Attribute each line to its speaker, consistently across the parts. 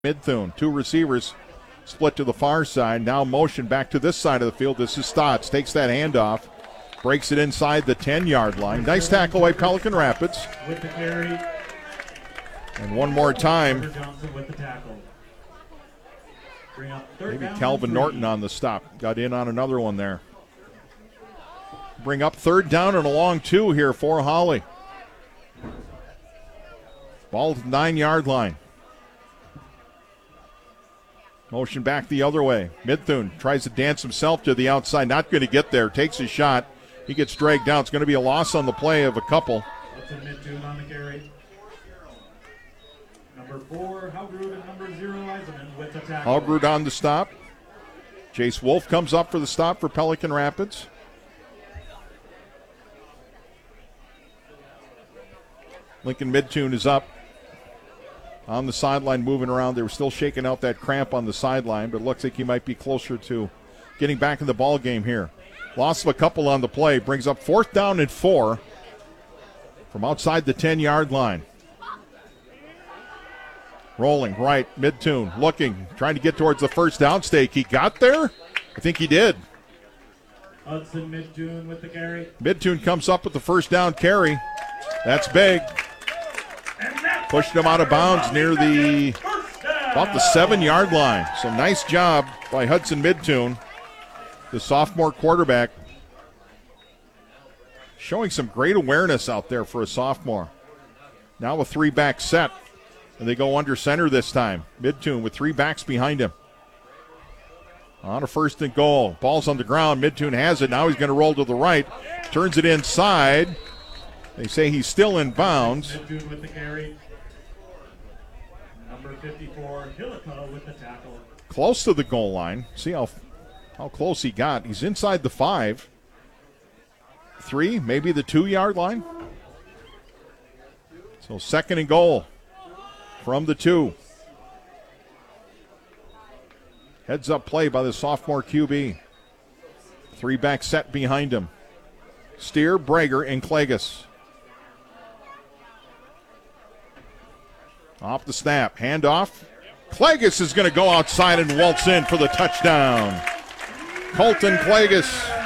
Speaker 1: Midthune. Two receivers split to the far side. Now motion back to this side of the field. This is Stotts. Takes that handoff. Breaks it inside the 10-yard line. Nice tackle by Pelican Rapids.
Speaker 2: With the carry.
Speaker 1: And one more time.
Speaker 2: With the tackle.
Speaker 1: Maybe Calvin Norton on the stop. Got in on another one there. Bring up third down and a long two here for Holly. Ball to the 9-yard line. Motion back the other way. Midthune tries to dance himself to the outside. Not going to get there. Takes a shot. He gets dragged down. It's going to be a loss on the play of a couple.
Speaker 2: That's a Midthune on the carry. Number 4, Haugrud, and number 0, Eisenman with the tackle.
Speaker 1: Haugrud on the stop. Jace Wolf comes up for the stop for Pelican Rapids. Lincoln Midthune is up on the sideline, moving around. They were still shaking out that cramp on the sideline, but it looks like he might be closer to getting back in the ball game here. Loss of a couple on the play brings up 4th down and 4 from outside the 10-yard line. Rolling right, Midthune looking, trying to get towards the first down stake. He got there? I think he did.
Speaker 2: Hudson Midthune with the carry.
Speaker 1: Midthune comes up with the first down carry. That's big. Pushed him out of bounds near about the 7-yard line. So nice job by Hudson Midthune, the sophomore quarterback. Showing some great awareness out there for a sophomore. Now a 3-back set. And they go under center this time. Midthune with 3 backs behind him. On a 1st and goal. Ball's on the ground. Midthune has it. Now he's going to roll to the right. Turns it inside. They say he's still in bounds.
Speaker 2: Midthune with the carry. Number 54, Hillico with the tackle.
Speaker 1: Close to the goal line. See how close he got. He's inside the 5. 3, maybe the 2-yard line. So 2nd and goal from the 2. Heads up play by the sophomore QB. 3-back set behind him. Steer, Brager, and Klages. Off the snap, handoff. Klages is going to go outside and waltz in for the touchdown. Colton Klages.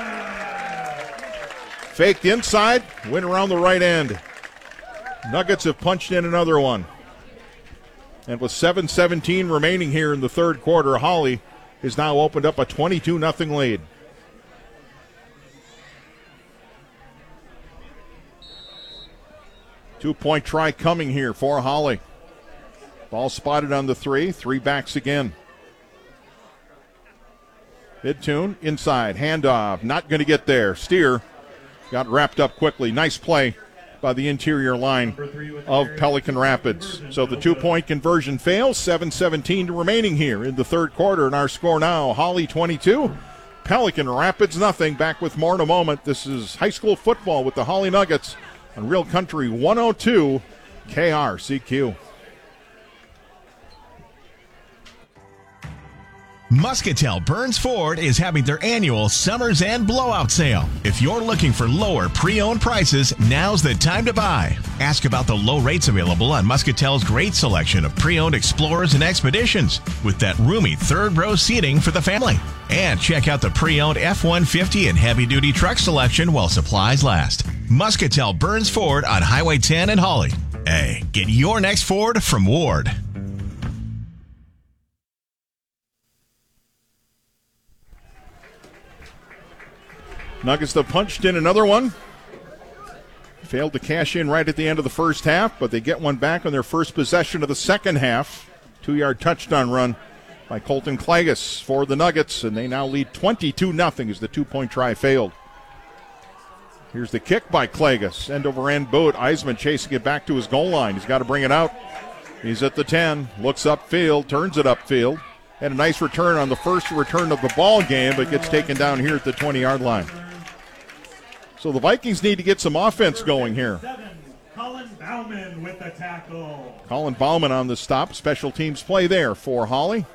Speaker 1: Faked inside, went around the right end. Nuggets have punched in another one. And with 7:17 remaining here in the third quarter, Holly has now opened up a 22-0 lead. Two-point try coming here for Holly. Ball spotted on the 3. 3 backs again. Midthune inside. Handoff. Not going to get there. Steer got wrapped up quickly. Nice play by the interior line of Pelican Rapids. So the 2-point conversion fails. 7:17 remaining here in the third quarter. And our score now, Holly 22, Pelican Rapids nothing. Back with more in a moment. This is high school football with the Holly Nuggets on Real Country 102 KRCQ.
Speaker 3: Muscatel Burns Ford is having their annual Summers and Blowout sale. If you're looking for lower pre-owned prices, now's the time to buy. Ask about the low rates available on Muscatel's great selection of pre-owned Explorers and Expeditions with that roomy third-row seating for the family. And check out the pre-owned F-150 and heavy-duty truck selection while supplies last. Muscatel Burns Ford on Highway 10 in Holly. Hey, get your next Ford from Ward.
Speaker 1: Nuggets have punched in another one. Failed to cash in right at the end of the first half, but they get one back on their first possession of the second half. 2-yard touchdown run by Colton Klages for the Nuggets, and they now lead 22-0 as the 2-point try failed. Here's the kick by Klages. End over end boot. Eisman chasing it back to his goal line. He's got to bring it out. He's at the 10. Looks upfield, turns it upfield. Had a nice return on the first return of the ball game, but gets taken down here at the 20-yard line. So the Vikings need to get some offense going here.
Speaker 2: Colin Bauman with the tackle.
Speaker 1: Colin Bauman on the stop. Special teams play there for Holly.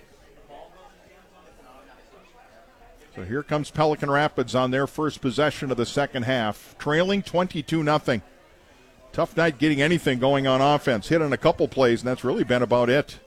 Speaker 1: So here comes Pelican Rapids on their first possession of the second half, trailing 22-0. Tough night getting anything going on offense. Hit on a couple plays, and that's really been about it.